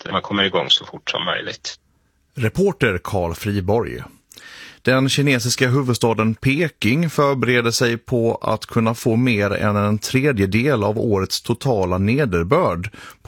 att man kommer igång så fort som möjligt. Reporter Carl Friborg. Den kinesiska huvudstaden Peking förbereder sig på att kunna få mer än en tredjedel av årets totala nederbörd